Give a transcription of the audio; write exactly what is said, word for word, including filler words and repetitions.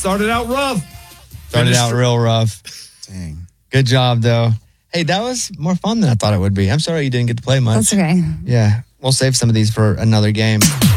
started out rough. Started Finished- out real rough. Dang. Good job, though. Hey, that was more fun than I thought it would be. I'm sorry you didn't get to play much. That's okay. Yeah, we'll save some of these for another game.